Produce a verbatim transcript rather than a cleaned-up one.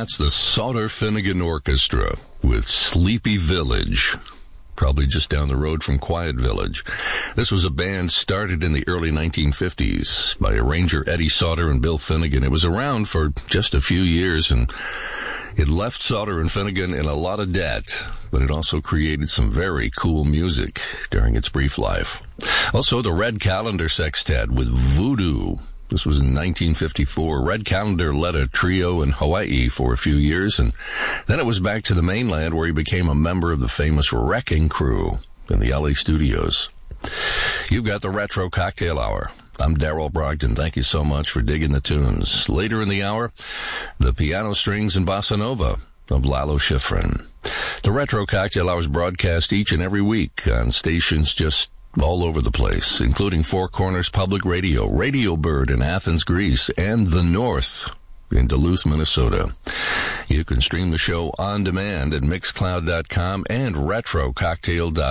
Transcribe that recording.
That's the Sauter-Finnegan Orchestra with Sleepy Village, probably just down the road from Quiet Village. This was a band started in the early nineteen fifties by arranger Eddie Sauter and Bill Finnegan. It was around for just a few years, and it left Sauter and Finnegan in a lot of debt, but it also created some very cool music during its brief life. Also, the Red Calendar Sextet with Voodoo. This was in nineteen fifty-four. Red Calendar led a trio in Hawaii for a few years, and then it was back to the mainland where he became a member of the famous Wrecking Crew in the L A studios. You've got the Retro Cocktail Hour. I'm Darrell Brogdon. Thank you so much for digging the tunes. Later in the hour, the piano strings and bossa nova of Lalo Schifrin. The Retro Cocktail Hour is broadcast each and every week on stations just all over the place, including Four Corners Public Radio, Radio Bird in Athens, Greece, and The North in Duluth, Minnesota. You can stream the show on demand at mixcloud dot com and retro cocktail dot com.